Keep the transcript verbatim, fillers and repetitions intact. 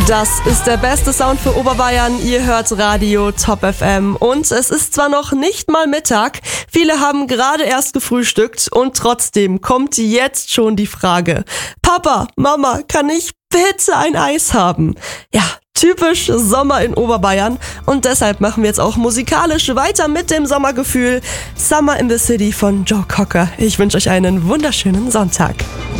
Das ist der beste Sound für Oberbayern. Ihr hört Radio Top F M und es ist zwar noch nicht mal Mittag, viele haben gerade erst gefrühstückt und trotzdem kommt jetzt schon die Frage: Papa, Mama, kann ich bitte ein Eis haben? Ja, typisch Sommer in Oberbayern und deshalb machen wir jetzt auch musikalisch weiter mit dem Sommergefühl. Summer in the City von Joe Cocker. Ich wünsche euch einen wunderschönen Sonntag.